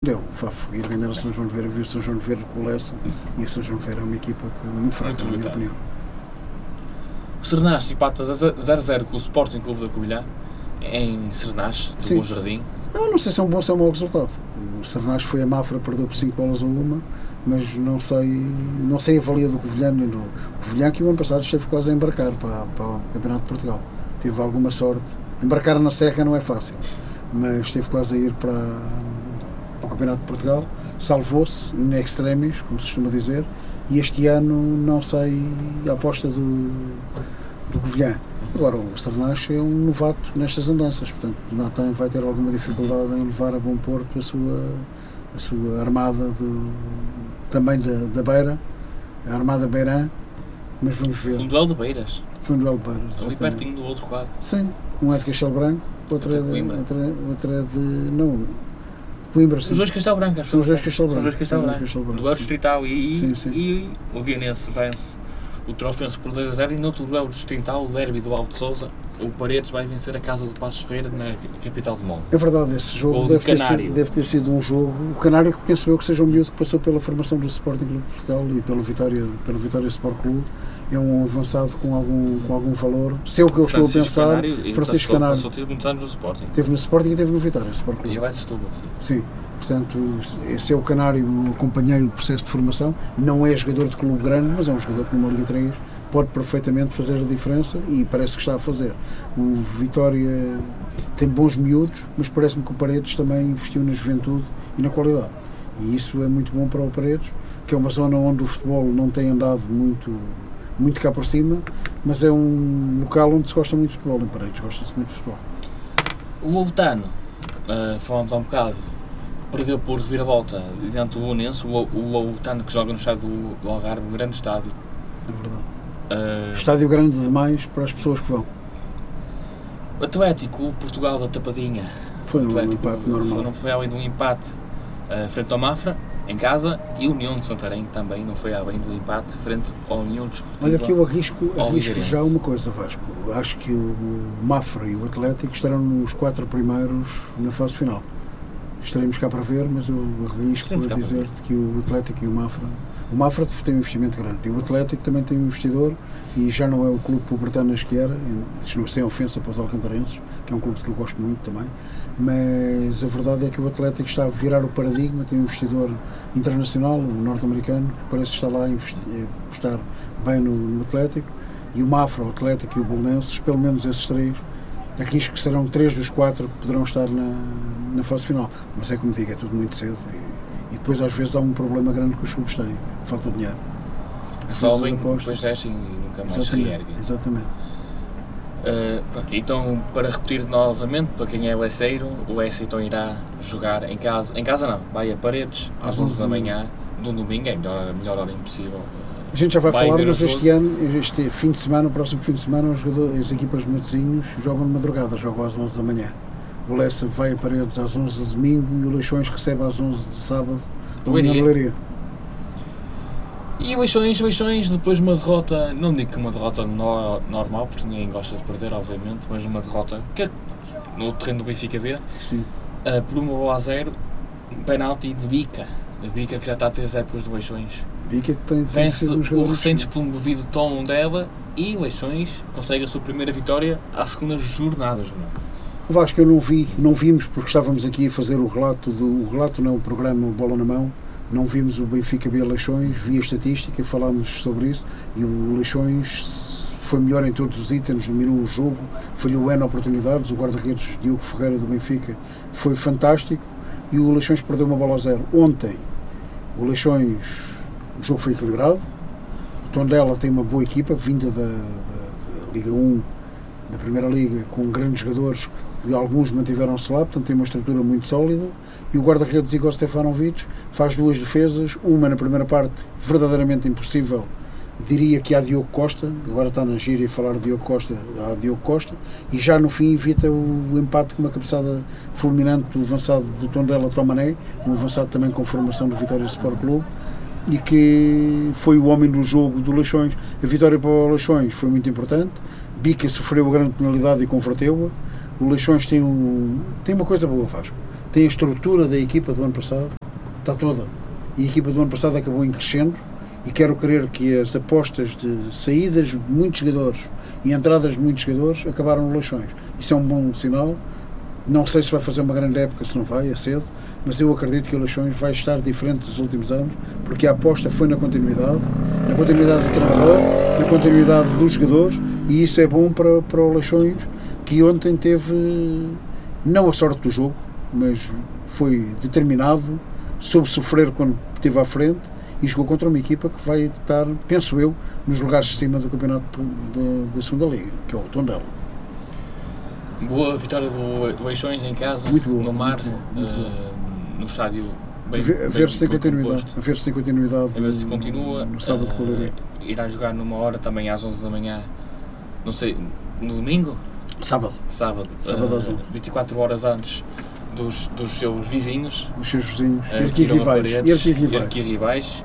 deu. O Fafo ir ganhar a São João de Vera, viu São João de Vera com o Lessa, e a São João de Vera é uma equipa muito fraca, na minha opinião. O Sernás empata 0-0 com o Sporting Clube da Covilhã, em Sernás, do Bom Jardim. Eu não sei se é um bom ou se é um mau resultado. O Sernás foi a Mafra, perdeu por 5 bolas a uma, mas não sei a valia do Covilhã, nem do Covilhã, que o ano passado esteve quase a embarcar para o Campeonato de Portugal. Teve alguma sorte. Embarcar na Serra não é fácil, mas esteve quase a ir para o Campeonato de Portugal. Salvou-se, in extremis, como se costuma dizer, e este ano não sei a aposta do Covilhã. Agora, o Sernás é um novato nestas andanças, portanto, Natan vai ter alguma dificuldade em levar a bom porto a sua armada também da Beira, a armada Beirã, mas vamos ver. Um duelo de Beiras. Foi um duelo de Beiras. Ali pertinho do outro quase. Sim, um é de Castelo Branco, outro é de. Não. Coimbra, sim. Os dois Castelo Branco, são os dois Castelo Branco. Duelo distrital e o Vianense vence o Trofense por 2-0 e no outro duelo distrital, o derby do Alto de Sousa, o Paredes vai vencer a Casa do Passos Ferreira na capital de Monte. É verdade, esse jogo deve ter sido um jogo. O Canário, que penso eu que seja um miúdo que passou pela formação do Sporting Clube de Portugal e pelo Vitória Sport Clube, é um avançado com algum valor. Se é o que eu estou a pensar, Francisco Canário. Passou muitos anos no Sporting. Teve no Sporting e teve no Vitória Sport Clube. E vai de Setúbal, sim. Portanto, esse é o Canário, acompanhei o processo de formação, não é jogador de clube grande, mas é um jogador que numa Liga 3 pode perfeitamente fazer a diferença e parece que está a fazer. O Vitória tem bons miúdos, mas parece-me que o Paredes também investiu na juventude e na qualidade. E isso é muito bom para o Paredes, que é uma zona onde o futebol não tem andado muito cá por cima, mas é um local onde se gosta muito de futebol, em Paredes gosta-se muito de futebol. O Lovetano, falámos há um bocado, perdeu por reviravolta diante do Belenenses, o Lovetano que joga no estádio do Algarve, um grande estádio. É verdade. Estádio grande demais para as pessoas que vão. O Atlético, o Portugal da Tapadinha, foi um empate normal. Não foi além de um empate frente ao Mafra, em casa, e o União de Santarém também não foi além do empate frente ao União Desportiva. Olha que eu arrisco já uma coisa, Vasco. Acho que o Mafra e o Atlético estarão nos 4 primeiros na fase final. Estaremos cá para ver, mas eu arrisco a dizer-te que o Atlético e o Mafra tem um investimento grande, e o Atlético também tem um investidor, e já não é o clube pobretanas que era, sem ofensa para os alcantarenses, que é um clube que eu gosto muito também, mas a verdade é que o Atlético está a virar o paradigma, tem um investidor internacional, um norte-americano, que parece estar lá a apostar bem no Atlético, e o Mafra, o Atlético e o Belenenses, pelo menos esses 3, arrisco que serão 3 dos 4 que poderão estar na fase final, mas é como digo, é tudo muito cedo e depois às vezes há um problema grande que os clubes têm, falta de dinheiro. Sobem, depois descem e nunca mais se reerguem. Exatamente. Então, para repetir novamente, para quem é leceiro, o Leicester então irá jogar em casa não, vai a Paredes às 11 da manhã, de um domingo, é a melhor hora impossível. A gente já vai falar, mas este fim de semana, o próximo fim de semana, as equipas de Matosinhos jogam de madrugada, jogam às 11 da manhã. O Lessa vai a Paredes às 11 de domingo e o Leixões recebe às 11 de sábado na Leiria. E o Leixões, depois de uma derrota, não digo que uma derrota normal, porque ninguém gosta de perder, obviamente, mas uma derrota no terreno do Benfica B, sim. Por 1-0, um penalti de Bica. A Bica que já está a 3 épocas de Leixões. Bica que tem vence o recém-promovido Tom Deva e o Leixões consegue a sua primeira vitória à segunda jornada. O Vasco, eu não vimos porque estávamos aqui a fazer o programa Bola na Mão, não vimos o Benfica B Leixões, vi a estatística, falámos sobre isso e o Leixões foi melhor em todos os itens, dominou o jogo, falhou N oportunidades, o guarda-redes Diogo Ferreira do Benfica foi fantástico e o Leixões perdeu 1-0. Ontem o Leixões, o jogo foi equilibrado, o Tondela tem uma boa equipa, vinda da Liga 1, da Primeira Liga, com grandes jogadores, e alguns mantiveram-se lá, portanto tem uma estrutura muito sólida, e o guarda-redes Igor Stefanovic faz 2 defesas, uma na primeira parte verdadeiramente impossível, diria que há Diogo Costa, agora está na gíria a falar de Diogo Costa, e já no fim evita o empate com uma cabeçada fulminante do avançado do Tondela Tomané, um avançado também com formação do Vitória Sport Clube, e que foi o homem do jogo do Leixões. A vitória para o Leixões foi muito importante, Bica sofreu a grande penalidade e converteu-a. O Leixões tem uma coisa boa, Vasco, tem a estrutura da equipa do ano passado, Está toda. E a equipa do ano passado acabou em crescendo e quero crer que as apostas de saídas de muitos jogadores e entradas de muitos jogadores acabaram no Leixões. Isso é um bom sinal. Não sei se vai fazer uma grande época, se não vai, é cedo, mas eu acredito que o Leixões vai estar diferente dos últimos anos, porque a aposta foi na continuidade do treinador, na continuidade dos jogadores, e isso é bom para o Leixões, que ontem teve, não a sorte do jogo, mas foi determinado, soube sofrer quando esteve à frente, e jogou contra uma equipa que vai estar, penso eu, nos lugares de cima do campeonato da segunda Liga, que é o Tondela. Boa vitória do Leixões em casa, no Mar, no estádio bem, a ver se tem continuidade. A ver se continua. No sábado com o Leiria. Irá jogar numa hora também às 11 da manhã, não sei, no domingo? Sábado às 11. 24 horas antes dos seus vizinhos. Os seus vizinhos. Arquirrivais.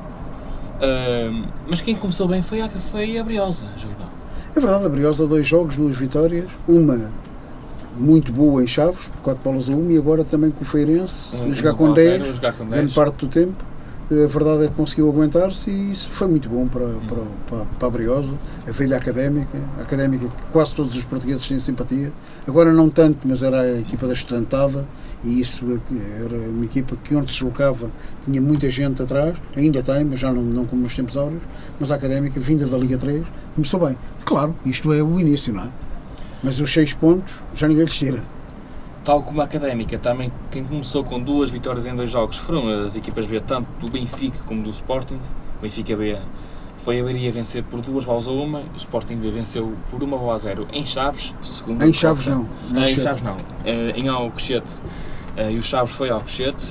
Mas quem começou bem foi a Briosa, Jornal. É verdade, a Briosa, 2 jogos, 2 vitórias, uma muito boa em Chaves, 4-1, e agora também com o Feirense, jogar com 10, grande parte do tempo. A verdade é que conseguiu aguentar-se e isso foi muito bom para a Briosa, a velha académica que quase todos os portugueses têm simpatia. Agora não tanto, mas era a equipa da estudantada, e isso era uma equipa que onde se deslocava tinha muita gente atrás, ainda tem, mas já não como nos tempos áureos, mas a académica, vinda da Liga 3, começou bem. Claro, isto é o início, não é? Mas os 6 pontos já ninguém lhes tira. Tal como a Académica, também quem começou com 2 vitórias em 2 jogos foram as equipas B, tanto do Benfica como do Sporting. O Benfica B foi a Leiria vencer por 2-1, o Sporting B venceu por 1-0 em Chaves. Em Chaves não. Em Chaves não. Em Alcochete, e o Chaves foi ao Alcochete.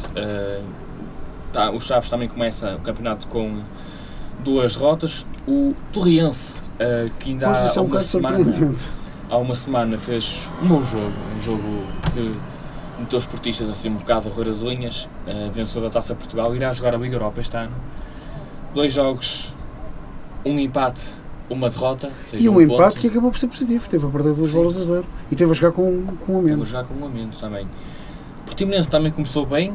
O Chaves também começa o campeonato com 2 derrotas. O Torriense, que ainda há uma semana fez um bom jogo, um jogo que meteu os portistas assim um bocado a roer as unhas, venceu da Taça Portugal, irá jogar a Liga Europa este ano. 2 jogos, um empate, uma derrota. E um empate que acabou por ser positivo, teve a perder 2-0 e teve a jogar com um aumento. Teve a jogar com um aumento também. O Portimonense também começou bem,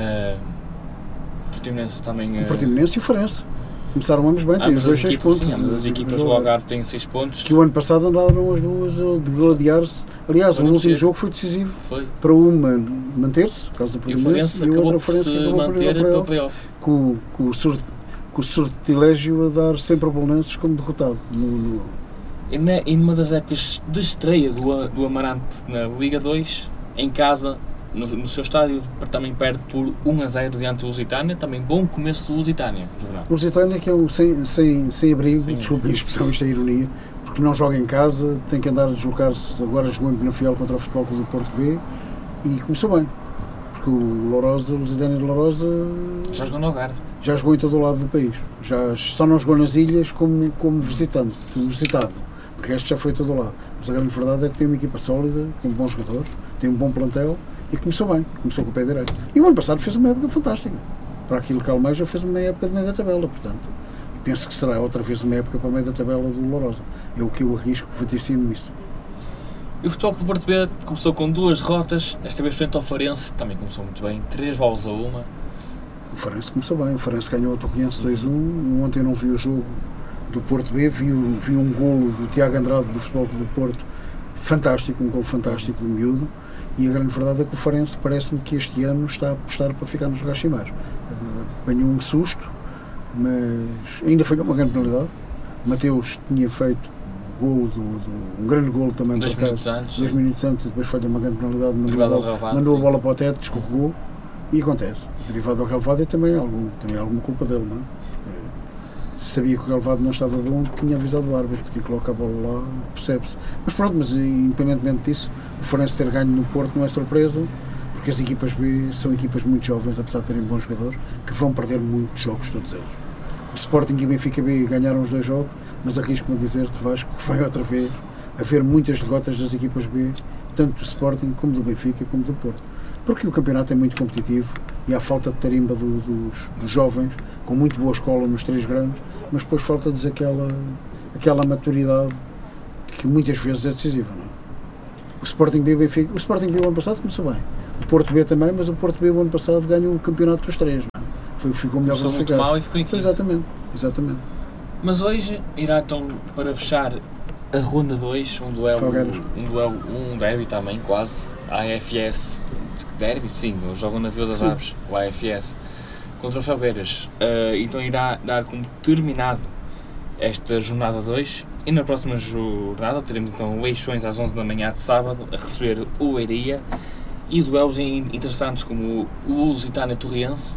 o Portimonense e o Farense. Começaram ambos bem, têm os 2 6 pontos. Sim, mas as equipas do Algarve têm 6 pontos. Que o ano passado andaram as duas de gladiar-se. Aliás, o último jogo foi decisivo para uma manter-se, por causa do Portimonense, e o outro por se manter para o play-off. Com o sortilégio a dar sempre a Bolonenses como derrotado. E numa das épocas de estreia do Amarante na Liga 2, em casa, no seu estádio, também perde por 1-0 diante do Lusitânia. Também bom começo do Lusitânia. O Lusitânia que é um sem abrigo, desculpe a expressão, isto é ironia, porque não joga em casa, tem que andar a deslocar-se. Agora jogou em Penafiel contra o Futebol Clube do Porto B e começou bem, porque o Lusitânia de Lourosa já jogou no Algarve, já jogou em todo o lado do país, só não jogou nas ilhas como visitado, o resto já foi em todo o lado. Mas a grande verdade é que tem uma equipa sólida, tem um bom jogador, tem um bom plantel. E começou bem, começou com o pé direito. E o ano passado fez uma época fantástica. Para aquilo que Almeja fez uma época de meio da tabela, portanto. E penso que será outra vez uma época para meio da tabela do Lourosa. É o que eu arrisco, vaticino isso. E o Futebol Clube do Porto B começou com 2 derrotas, desta vez frente ao Farense, também começou muito bem, 3-1. O Farense começou bem, o Farense ganhou o Torriense 2-1. Ontem não vi o jogo do Porto B, vi um golo do Tiago Andrade do Futebol Clube do Porto, fantástico, um golo fantástico do miúdo. E a grande verdade é que o Farense parece-me que este ano está a apostar para ficar nos lugares cimeiros. Apanhou um susto, mas ainda falhou uma grande penalidade. Mateus tinha feito um grande golo também. 2 minutos antes. 2 minutos antes, e depois falha uma grande penalidade, mandou a bola para o teto, escorregou, e acontece. Derivado ao relevado também alguma culpa dele, não é? Sabia que o relevado não estava bom, tinha avisado o árbitro que coloca a bola lá, percebe-se. Mas pronto, independentemente disso, o Farense ter ganho no Porto não é surpresa, porque as equipas B são equipas muito jovens, apesar de terem bons jogadores, que vão perder muitos jogos, todos eles. O Sporting e o Benfica B ganharam os 2 jogos, mas arrisco-me a dizer-te, Vasco, que vai outra vez haver muitas derrotas das equipas B, tanto do Sporting como do Benfica como do Porto. Porque o campeonato é muito competitivo e há falta de tarimba dos jovens, com muito boa escola nos 3 grandes, mas depois falta-lhes aquela maturidade que muitas vezes é decisiva, não é? O Sporting B o ano passado começou bem, o Porto B também, mas o Porto B o ano passado ganhou o campeonato dos 3, não é? ficou melhor Começou muito mal e ficou em quinto. Exatamente. Mas hoje irá então, para fechar a ronda 2, um derby também, quase, a AFS, derby, sim, eles jogam na Vila das Aves, o AFS, contra o Felgueiras. Então irá dar como terminado esta jornada 2, e na próxima jornada teremos então o Leixões às 11 da manhã de sábado, a receber o Leiria, e duelos interessantes como o Lusitânia Torriense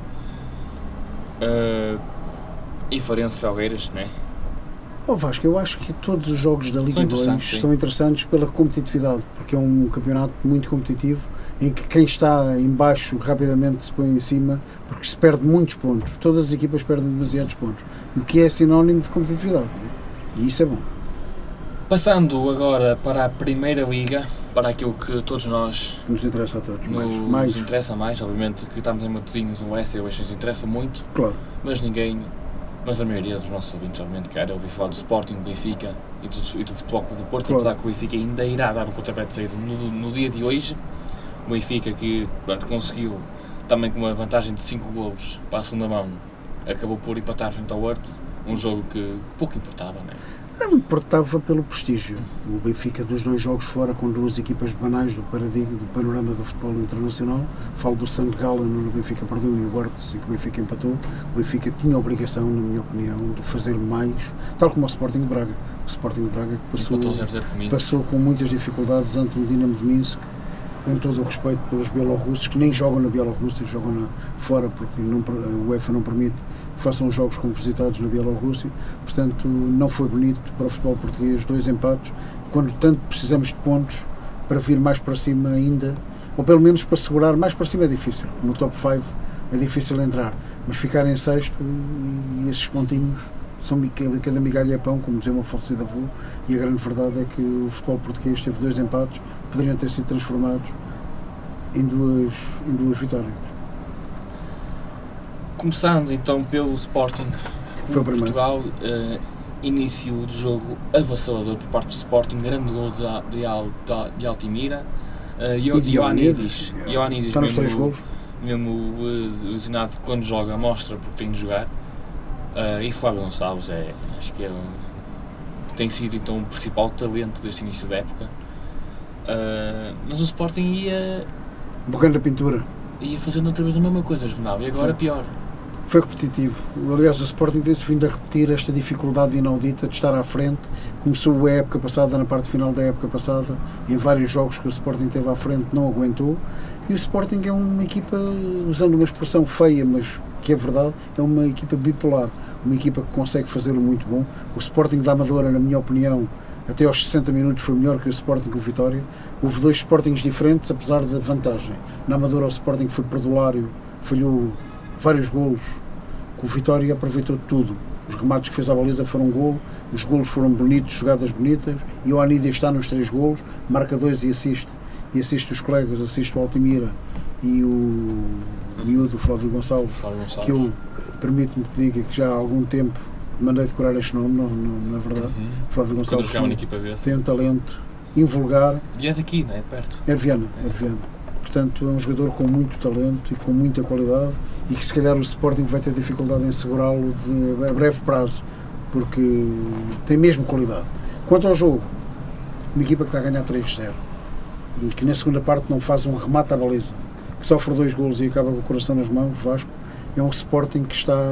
e Farense Felgueiras, não é? Vasco, eu acho que todos os jogos da Liga 2 são interessantes pela competitividade, porque é um campeonato muito competitivo, em que quem está em baixo rapidamente se põe em cima, porque se perde muitos pontos. Todas as equipas perdem demasiados pontos, o que é sinónimo de competitividade, e isso é bom. Passando agora para a Primeira Liga, para aquilo que todos nós nos interessa a todos, nos interessa mais, obviamente que estamos em Matosinhos, o S e o Leixões interessa muito, claro, mas a maioria dos nossos ouvintes, obviamente, quer ouvir falar do Sporting, do Benfica e do Futebol Clube do Porto, claro. Apesar que o Benfica ainda irá dar o pontapé de saída no dia de hoje. O Benfica, que conseguiu também com uma vantagem de 5 golos para a segunda mão, acabou por empatar frente ao Horta, um jogo que pouco importava, não é? Não importava pelo prestígio. O Benfica, dos 2 jogos fora, com 2 equipas banais do paradigma, do panorama do futebol internacional, falo do St. Gallen, no Benfica perdeu, e o Horta, que o Benfica empatou. O Benfica tinha a obrigação, na minha opinião, de fazer mais, tal como o Sporting de Braga. O Sporting de Braga que passou com muitas dificuldades ante um Dinamo de Minsk, com todo o respeito pelos bielorrussos, que nem jogam na Bielorrússia, jogam fora, porque a UEFA não permite que façam jogos como visitados na Bielorrússia. Portanto, não foi bonito para o futebol português, 2 empates, quando tanto precisamos de pontos para vir mais para cima ainda, ou pelo menos para segurar. Mais para cima é difícil, no top 5 é difícil entrar, mas ficar em sexto, e esses pontinhos são cada migalha é pão, como dizia o meu falecido avô, e a grande verdade é que o futebol português teve 2 empates, poderiam ter sido transformados em duas vitórias. Começando então pelo Sporting Portugal, início do jogo avassalador por parte do Sporting, grande gol de Altimira, Ioannidis está nos 3 golos, mesmo lesionado, quando joga mostra porque tem de jogar, e Flávio Gonçalves acho que tem sido então o principal talento deste início da época. Mas o Sporting ia borrando a pintura, ia fazendo outra vez a mesma coisa, Juvenal, e agora pior. Foi repetitivo. Aliás, o Sporting tem-se vindo a repetir esta dificuldade inaudita de estar à frente. Começou a época passada, na parte final da época passada, em vários jogos que o Sporting teve à frente, não aguentou. E o Sporting é uma equipa, usando uma expressão feia, mas que é verdade, é uma equipa bipolar. Uma equipa que consegue fazer o muito bom. O Sporting da Amadora, na minha opinião, até aos 60 minutos foi melhor que o Sporting com o Vitória. Houve 2 Sportings diferentes, apesar da vantagem. Na Amadora o Sporting foi perdulário, falhou vários golos, que o Vitória aproveitou tudo. Os remates que fez à baliza foram golo, os golos foram bonitos, jogadas bonitas, e o Anídia está nos 3 golos, marca 2 e assiste os colegas, assiste o Altimira e o miúdo Flávio Gonçalves, que eu, permito-me que diga que já há algum tempo mandei decorar este nome, não é verdade? Flávio Gonçalves tem um talento invulgar. E é daqui, não é? De perto. É de Viana. Portanto, é um jogador com muito talento e com muita qualidade, e que se calhar o Sporting vai ter dificuldade em segurá-lo a breve prazo, porque tem mesmo qualidade. Quanto ao jogo, uma equipa que está a ganhar 3-0 e que na segunda parte não faz um remate à baliza, que sofre 2 golos e acaba com o coração nas mãos, Vasco, é um Sporting que está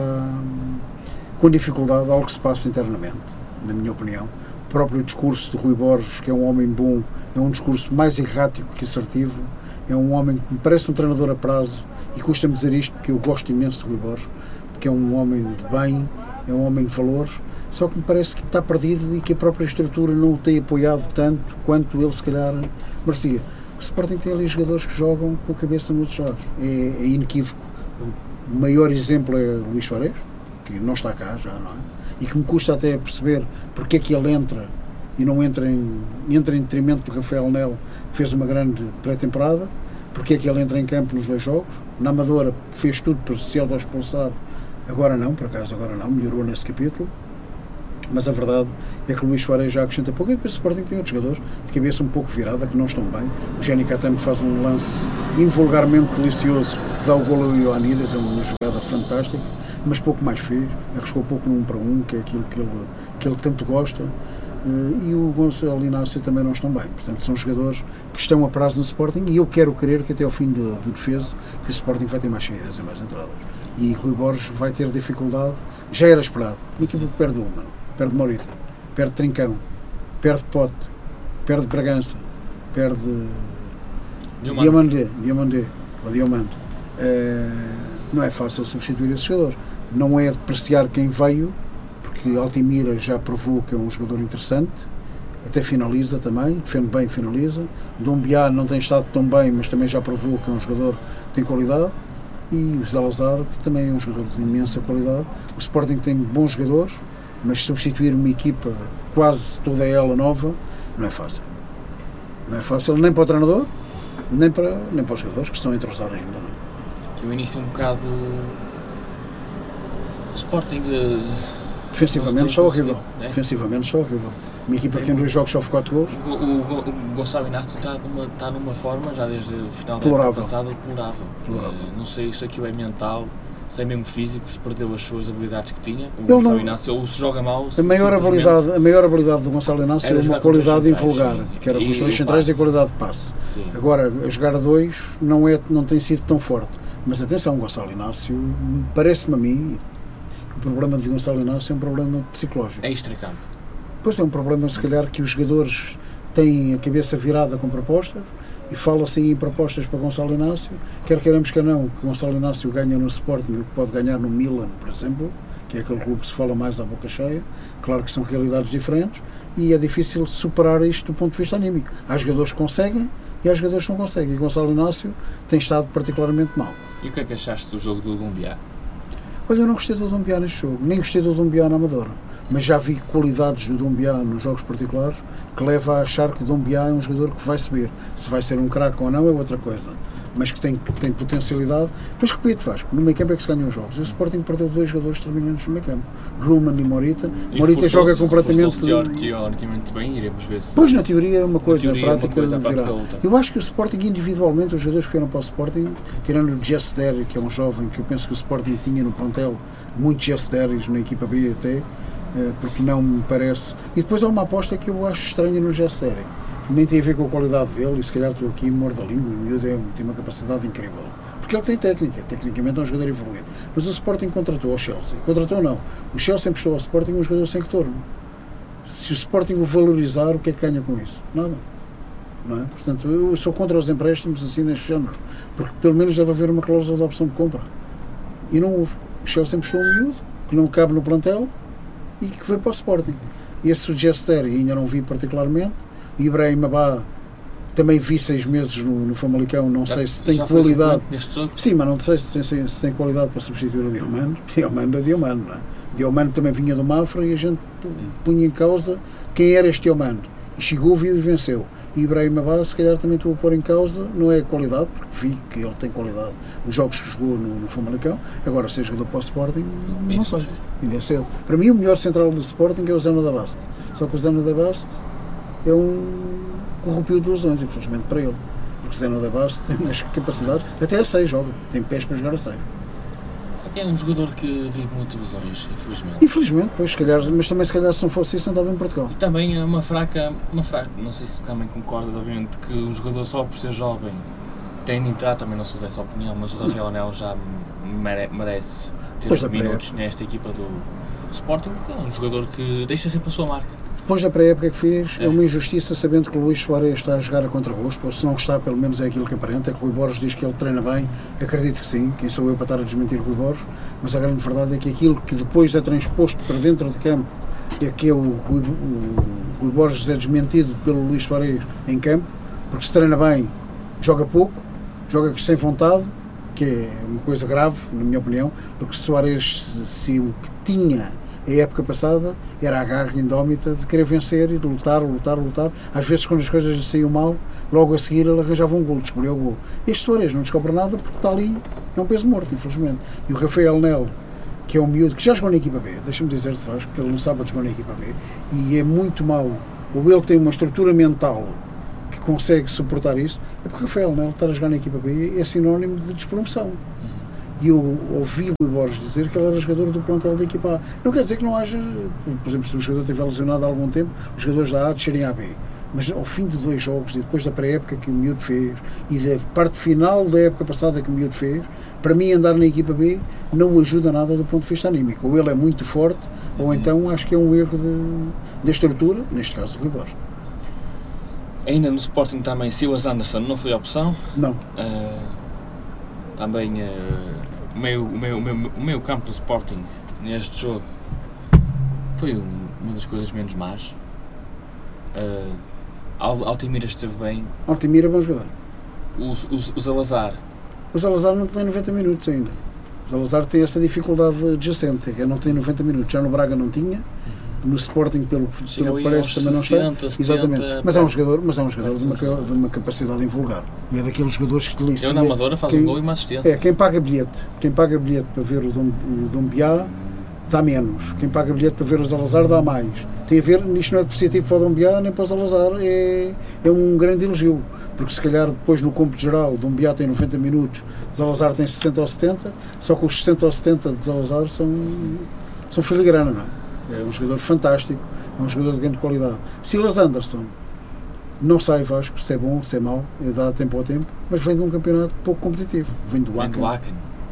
com dificuldade, algo que se passa internamente, na minha opinião. O próprio discurso de Rui Borges, que é um homem bom, é um discurso mais errático que assertivo, é um homem que me parece um treinador a prazo, e custa-me dizer isto porque eu gosto imenso de Rui Borges, porque é um homem de bem, é um homem de valores, só que me parece que está perdido e que a própria estrutura não o tem apoiado tanto quanto ele se calhar merecia. O Sporting tem ali jogadores que jogam com a cabeça nos lados, é inequívoco. O maior exemplo é Luís Soares, que não está cá já, não é? E que me custa até perceber porque é que ele entra e não entra em detrimento de Rafael Nel, que fez uma grande pré-temporada, porque é que ele entra em campo nos 2 jogos. Na Amadora fez tudo para se auto-expulsar, agora não, por acaso agora não, melhorou nesse capítulo, mas a verdade é que o Luís Soares já acrescenta pouco, e depois o Sporting tem outros jogadores de cabeça um pouco virada, que não estão bem. O Jenny Catamo faz um lance invulgarmente delicioso, que dá o golo ao Ioannidis, é uma jogada fantástica, mas pouco mais fez, arriscou pouco no 1 para 1, que é aquilo que ele tanto gosta, e o Gonçalo Inácio também não estão bem. Portanto, são jogadores que estão a prazo no Sporting, e eu quero crer que até ao fim do defeso que o Sporting vai ter mais saídas e mais entradas. E Rui Borges vai ter dificuldade, já era esperado. Uma equipa que perde uma, perde Morita, perde Trincão, perde Pote, perde Bragança, perde Diomandé, ou Diomande. Não é fácil substituir esses jogadores. Não é depreciar quem veio, porque Altimira já provou que é um jogador interessante, até finaliza também, defende bem e finaliza. Dombiá não tem estado tão bem, mas também já provou que é um jogador que tem qualidade. E o Salazar, que também é um jogador de imensa qualidade. O Sporting tem bons jogadores, mas substituir uma equipa quase toda ela nova não é fácil. Não é fácil nem para o treinador, nem para os jogadores que estão a entrosar ainda. Não é? Que o início um bocado... O Sporting... Defensivamente está horrível. Defensivamente está horrível. Uma equipa que em 2 jogos sofre 4 gols. O Gonçalo Inácio está numa forma, já desde o final da época passada, deplorável. Não sei se aquilo é mental, se é mesmo físico, se perdeu as suas habilidades que tinha. O Gonçalo Inácio, ou se joga mal. A maior habilidade do Gonçalo Inácio é uma qualidade invulgar, que era com os 2 centrais e a qualidade de passe. Sim. Agora, a jogar a 2 não tem sido tão forte. Mas atenção, o Gonçalo Inácio, parece-me a mim, que o problema de Gonçalo Inácio é um problema psicológico. É extra-campo. Pois é um problema, se calhar, que os jogadores têm a cabeça virada com propostas, e fala-se em propostas para Gonçalo Inácio, quer queiramos que não, que Gonçalo Inácio ganha no Sporting o que pode ganhar no Milan, por exemplo, que é aquele clube que se fala mais à boca cheia. Claro que são realidades diferentes, e é difícil superar isto do ponto de vista anímico. Há jogadores que conseguem, e há jogadores que não conseguem, e Gonçalo Inácio tem estado particularmente mal. E o que é que achaste do jogo do Dombiá? Olha, eu não gostei do Dombiá neste jogo, nem gostei do Dombiá na Amadora. Mas já vi qualidades do Dombiá nos jogos particulares que leva a achar que o Dombiá é um jogador que vai subir. Se vai ser um craque ou não é outra coisa, mas que tem potencialidade. Mas repito, Vasco, no meio campo é que se ganham os jogos. E o Sporting perdeu 2 jogadores determinantes no meio campo, Gulman e Morita. Morita joga completamente... Teoricamente bem, iremos ver se... Pois, na teoria é uma coisa, na prática é outra. Eu acho que o Sporting individualmente, os jogadores que vieram para o Sporting, tirando o Jess Derry, que é um jovem que eu penso que o Sporting tinha no plantel, muitos Jess Derrys na equipa B até, porque não me parece. E depois há uma aposta que eu acho estranha no Gesseri, nem tem a ver com a qualidade dele, e se calhar estou aqui morto da língua, e o miúdo tem uma capacidade incrível, porque ele tem técnica, tecnicamente é um jogador evoluído. Mas o Sporting contratou ao Chelsea, o Chelsea emprestou ao Sporting um jogador sem retorno. Se o Sporting o valorizar, o que é que ganha com isso? Nada. Não é? Portanto, eu sou contra os empréstimos assim neste género, porque pelo menos deve haver uma cláusula de opção de compra, e não houve. O Chelsea emprestou um miúdo que não cabe no plantel e que veio para o Sporting. Esse Gester ainda não vi particularmente. Ibrahim Abá também vi 6 meses no Famalicão, não sei se tem qualidade. Sim, mas não sei se tem qualidade para substituir o Diomando. Diomando, não é? Diomando também vinha do Mafra e a gente punha em causa quem era este Diomando. E chegou, viu e venceu. E Ibrahim Abá, se calhar também estou a pôr em causa, não é a qualidade, porque vi que ele tem qualidade nos jogos que jogou no Famalicão. Agora, se é jogador para o Sporting, não sei, ainda é cedo. Para mim, o melhor central do Sporting é o Zeno da Baste. Só que o Zeno da Baste é um corrupio de lesões, infelizmente para ele, porque o Zeno da Baste tem mais capacidades, até a 6 joga, tem pés para jogar a 6. Só que é um jogador que vive muito lesões, infelizmente. Infelizmente, pois, se calhar, mas também se calhar se não fosse isso andava em Portugal. E também é uma fraca, não sei se também concordas, obviamente, que o jogador só por ser jovem tem de entrar, também não sou dessa opinião, mas o Rafael Anel já merece ter minutos nesta equipa do Sporting, porque é um jogador que deixa sempre a sua marca. Depois da pré-época que fez, é uma injustiça sabendo que o Luís Soares está a jogar a contragosto, ou se não está, pelo menos é aquilo que aparenta, é que o Rui Borges diz que ele treina bem, acredito que sim, quem sou eu para estar a desmentir o Rui Borges, mas a grande verdade é que aquilo que depois é transposto para dentro de campo, é que o Rui Borges é desmentido pelo Luís Soares em campo, porque se treina bem, joga pouco, joga sem vontade, que é uma coisa grave, na minha opinião, porque Soares, se o que tinha a época passada era a garra indómita de querer vencer e de lutar. Às vezes, quando as coisas lhe saíam mal, logo a seguir ele arranjava um golo, descobriu o golo. Este Soares não descobre nada porque está ali, é um peso morto, infelizmente. E o Rafael Nel, que é um miúdo que já jogou na equipa B, deixa-me dizer-te, Vasco, que ele não sabe jogar na equipa B, e é muito mau, ou ele tem uma estrutura mental que consegue suportar isso, é porque o Rafael Nel estar a jogar na equipa B é sinónimo de despromoção. E eu ouvi o Borges dizer que ele era jogador do plantel da equipa A. Não quer dizer que não haja, por exemplo, se o jogador estiver lesionado há algum tempo, os jogadores da A descerem à B. Mas ao fim de 2 jogos, e depois da pré-época que o miúdo fez, e da parte final da época passada que o miúdo fez, para mim andar na equipa B não ajuda nada do ponto de vista anímico. Ou ele é muito forte, ou então acho que é um erro de estrutura, neste caso do Rui Borges. Ainda no Sporting também, Silas Anderson não foi opção. Não. Também o meio campo do Sporting neste jogo foi uma das coisas menos más. Altimira esteve bem. Altimira é bom jogador. O Salazar. O Salazar não tem 90 minutos ainda. O Salazar tem essa dificuldade adjacente, que não tem 90 minutos. Já no Braga não tinha. No Sporting, pelo que parece, também não está. Exatamente. Mas é um jogador de uma capacidade invulgar. E é daqueles jogadores que delicia. Eu na Amadora faz um gol e uma assistência. Quem paga bilhete para ver o Dombiá dá menos. Quem paga bilhete para ver o Salazar dá mais. Tem a ver, isto não é depreciativo para o Dombiá nem para o Salazar, é um grande elogio. Porque se calhar depois no cômputo geral o Dombiá tem 90 minutos, o Salazar tem 60 ou 70, só que os 60 ou 70 de Salazar são filigrana, não é? É um jogador fantástico, é um jogador de grande qualidade. Silas Anderson, não sei, Vasco, se é bom, se é mau, dá tempo ao tempo, mas vem de um campeonato pouco competitivo. Vem do Aachen.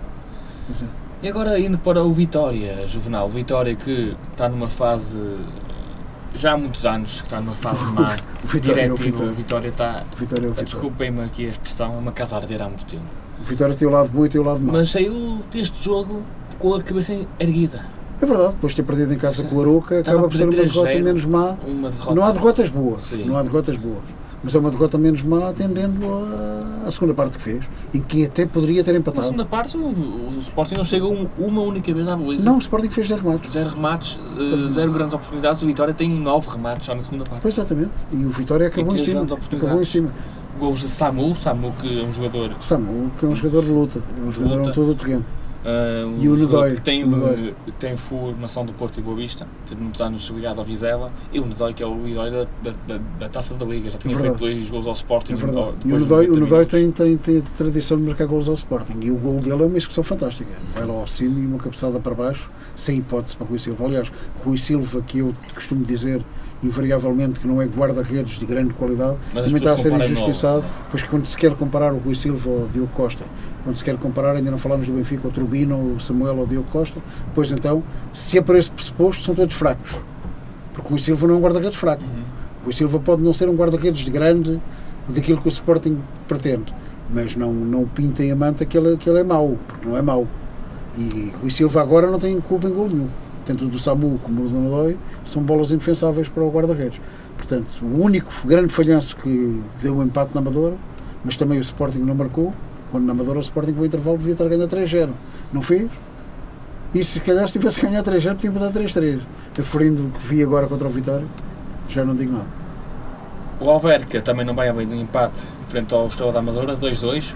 E agora indo para o Vitória, Juvenal. Vitória que está numa fase, já há muitos anos, que está numa fase má, diretiva. O Vitória está, desculpem-me aqui a expressão, é uma casa a arder há muito tempo. O Vitória tem o lado bom e tem o lado mau. Mas saiu deste jogo com a cabeça erguida. É verdade, depois de ter perdido em casa com o Aroca, acaba por ser uma derrota menos má. Não há derrotas boas, mas é uma derrota menos má atendendo à segunda parte que fez, em que até poderia ter empatado. Na segunda parte o Sporting não chega uma única vez à baliza. Não, o Sporting fez 0 remates. 0 remates, 0 grandes oportunidades, o Vitória tem 9 remates só na segunda parte. Pois, exatamente, e o Vitória acabou em cima. Gols de Samu que é um jogador... que é um jogador de luta, é um jogador todo o terreno. E o Nedói, que tem formação do Porto e Boa Vista, teve muitos anos ligado ao Vizela, e o Nedói, que é o herói da Taça da Liga, já tinha feito 2 gols ao Sporting. E o Nedói tem a tradição de marcar gols ao Sporting, e o gol dele é uma execução fantástica, vai lá ao cimo e uma cabeçada para baixo, sem hipótese para Rui Silva. Aliás, Rui Silva, que eu costumo dizer invariavelmente que não é guarda-redes de grande qualidade, também está a ser injustiçado, pois quando se quer comparar o Rui Silva ao Diogo Costa, quando se quer comparar, ainda não falamos do Benfica, o Turbino, o Samuel ou o Diogo Costa, pois então, se é para esse pressuposto, são todos fracos, porque o Rui Silva não é um guarda-redes fraco. O Rui Silva pode não ser um guarda-redes de grande, daquilo que o Sporting pretende, mas não pintem a manta que ele é mau, porque não é mau. E o Rui Silva agora não tem culpa em gol nenhum. Tanto do Samu como do Nedói são bolas indefensáveis para o guarda-redes. Portanto, o único grande falhanço que deu o empate na Amadora, mas também o Sporting não marcou, quando na Amadora o Sporting com o intervalo devia estar a ganhar 3-0. Não fez? E se calhar se tivesse a ganhar 3-0 podia botar 3-3. Aferindo o que vi agora contra o Vitória, já não digo nada. O Alverca também não vai além do empate frente ao Estrela da Amadora, 2-2.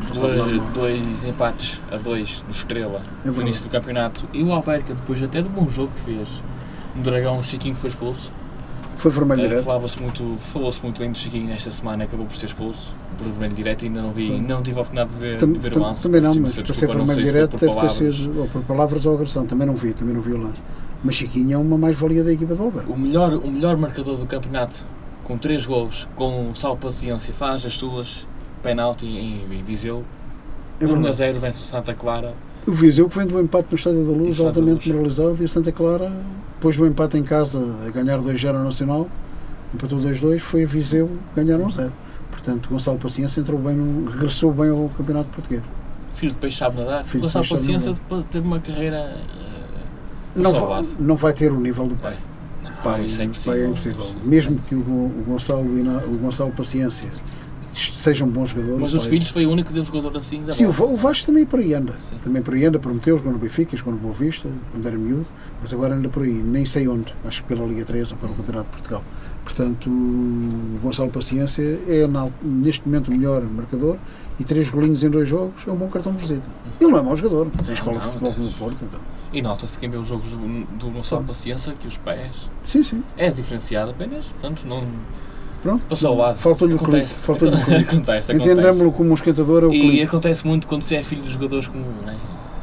2 empates a 2 no Estrela no início do campeonato, e o Alverca depois até de bom jogo que fez no Dragão, o Chiquinho foi expulso. Foi vermelho direto. Falou-se muito bem do Chiquinho nesta semana, acabou por ser expulso por vermelho direto, ainda não tive a oportunidade de ver o lance. Também não, mas para ser vermelho direto deve ter sido ou por palavras ou agressão, também não vi o lance. Mas Chiquinho é uma mais-valia da equipa do Alverca. O melhor marcador do campeonato, com 3 golos, com sal paciência, faz as suas. Penalti em Viseu, 1-0 vence o Santa Clara. O Viseu que vem do empate no Estádio da Luz, altamente moralizado, e o Santa Clara, depois do empate em casa, a ganhar 2-0 ao Nacional, empatou 2-2, foi a Viseu ganhar 1-0. Portanto, Gonçalo Paciência regressou bem ao Campeonato Português. Filho de peixe sabe nadar. Gonçalo Paciência teve uma carreira não vai ter o nível do pai. Isso é impossível. Mesmo que o Gonçalo Paciência seja um bom jogador. Mas os filhos foi o único que deu jogador assim da Sim, o Vasco também por aí anda. Também por aí anda, prometeu, jogou no Benfica, jogou no Boa Vista, quando era miúdo, mas agora anda por aí, nem sei onde, acho que pela Liga 3 ou pelo Campeonato de Portugal. Portanto, o Gonçalo Paciência é neste momento o melhor marcador, e 3 golinhos em 2 jogos é um bom cartão de visita. Ele não é mau jogador, tem escola de futebol no Porto. Então. E nota-se quem vê os jogos do Gonçalo Paciência, que os pés é diferenciado apenas, portanto não... Pronto, passou ao lado. Faltou-lhe o clique. Acontece. Entendemos-lo como um esquentador. E acontece muito quando se é filho de jogadores como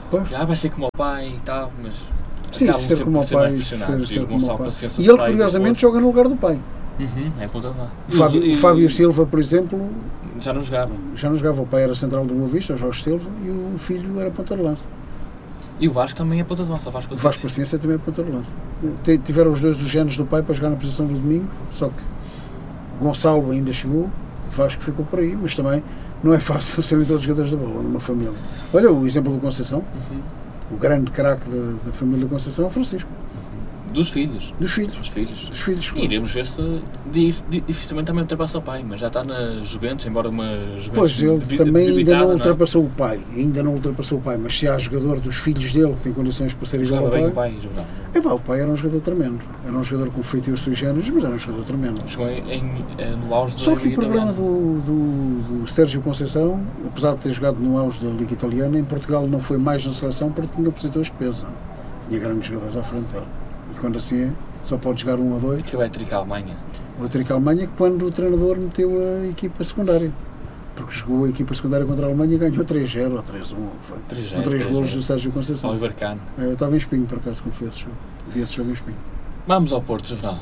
Pois. que vai ser como o pai e tal, mas Sim, acabam ser sempre como por o ser pai, mais pressionados. ser E o como o Gonçalo pai. Paciência E ele, sai curiosamente, depois. joga no lugar do pai. É ponta de lança. O Fábio Silva, por exemplo, Já não jogava. já não jogava. O pai era central do Boa Vista, o Jorge Silva, e o filho era ponta de lança. E o Vasco também é ponta de lança, Vasco O Paciência. Vasco Paciência também é ponta de lança. Tiveram os dois dos genes do pai para jogar na posição do Domingos, só que Gonçalo ainda chegou, Vasco ficou por aí, mas também não é fácil serem todos jogadores da bola numa família. Olha o exemplo do Conceição, o grande craque da família Conceição é o Francisco. Dos filhos. Dos filhos. Dos filhos. Dos filhos. E iremos ver se dificilmente também ultrapassa o pai, mas já está na Juventus, embora uma Juventus Pois, ele também ainda debilitada, não ultrapassou o pai, mas se há jogador dos filhos dele que tem condições para ser igual Jogava bem ao o pai, pai, jogava. o pai era um jogador tremendo, era um jogador com feitios sui generis, mas era um jogador tremendo. Chegou no auge da Só que o Liga problema Italiana. do Sérgio Conceição, apesar de ter jogado no auge da Liga Italiana, em Portugal não foi mais na seleção porque tinha opositores de peso, tinha grandes jogadores à frente dele, e quando assim é, só pode jogar 1 ou 2. Que vai tricar a Alemanha. O Trica Alemanha, quando o treinador meteu a equipa secundária. Porque jogou a equipa secundária contra a Alemanha e ganhou 3-0 ou 3-1. Com 3 golos do Sérgio Conceição. Oliver Kahn. Eu estava em Espinho, por acaso, quando foi esse jogo. Vi esse jogo em Espinho. Vamos ao Porto, Juvenal.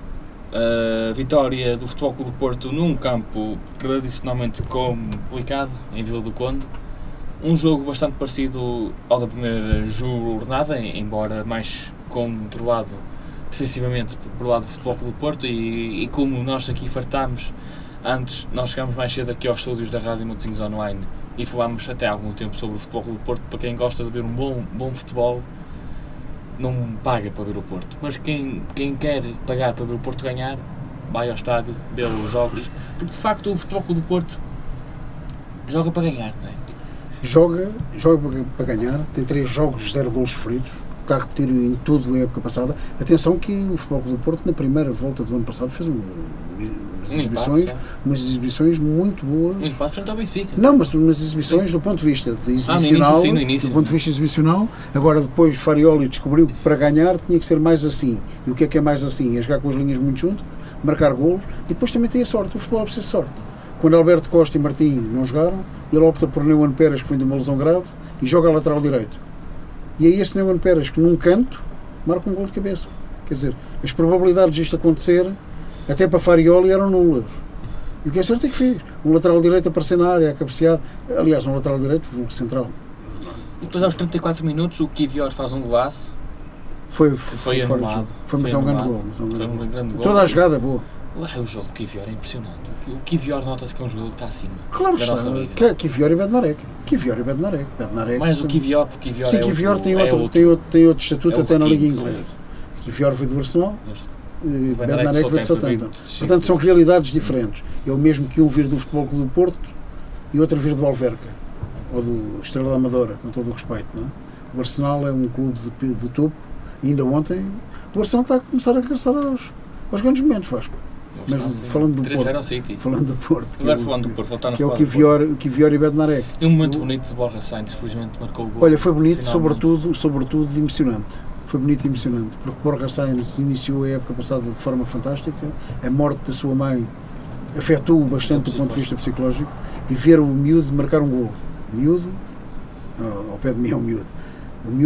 Vitória do Futebol Clube do Porto num campo tradicionalmente complicado, em Vila do Conde. Um jogo bastante parecido ao da primeira jornada, embora mais controlado defensivamente por lado do Futebol Clube do Porto, e como nós aqui fartámos antes, nós chegámos mais cedo aqui aos estúdios da Rádio Matosinhos Online e falámos até há algum tempo sobre o Futebol Clube do Porto. Para quem gosta de ver um bom futebol, não paga para ver o Porto, mas quem quer pagar para ver o Porto ganhar, vai ao estádio, vê os jogos, porque de facto o Futebol Clube do Porto joga para ganhar, não é? Joga para ganhar, tem 3 jogos, 0 golos sofridos, está a repetir em tudo a época passada. Atenção que o Futebol Clube do Porto, na primeira volta do ano passado, fez umas exibições muito boas. Um empate frente ao Benfica. Não, mas umas exibições do ponto de vista exibicional, no início, do ponto de vista exibicional. Agora depois Farioli descobriu que para ganhar tinha que ser mais assim. E o que é mais assim? É jogar com as linhas muito juntas, marcar golos, e depois também tem a sorte. O futebol precisa de sorte. Quando Alberto Costa e Martim não jogaram, ele opta por Neumann Pérez, que foi de uma lesão grave, e joga a lateral direito. E aí esse Neumann Pérez, que num canto, marca um gol de cabeça. Quer dizer, as probabilidades disto acontecer, até para Farioli, eram nulas. E o que é certo é que fez. Um lateral direito aparecer na área, a cabecear. Aliás, um lateral direito, vulgo central. E depois aos 34 minutos o Kivior faz um golaço. Foi anulado. Mas é um grande gol. Foi um grande gol. Toda a jogada é boa. Lá é o jogo do Kivior, é impressionante. O Kivior nota-se que é um jogador que está acima. Claro que da está. nossa liga. Kivior e Bednarek. Mais o Kivior, porque Kivior sim, é Kivior outro, tem outro estatuto até na Liga King, Inglesa. Kivior foi do Arsenal, Bednarek veio do Southampton. Portanto, são realidades diferentes. É o mesmo que um vir do Futebol Clube do Porto e outro vir do Alverca, ou do Estrela da Amadora, com todo o respeito. Não é? O Arsenal é um clube de topo, e ainda ontem o Arsenal está a começar a regressar aos grandes momentos, Vasco. Mas falando do Porto, agora falando do Porto, voltando a que é falar o Kivior e Bednarek. E um momento bonito de Borja Sainz, felizmente marcou o gol. Olha, foi bonito, sobretudo emocionante. Foi bonito e emocionante, porque Borja Sainz iniciou a época passada de forma fantástica, a morte da sua mãe afetou-o bastante do ponto de vista psicológico, e ver o miúdo marcar um gol. Miúdo, ao pé de mim é um miúdo,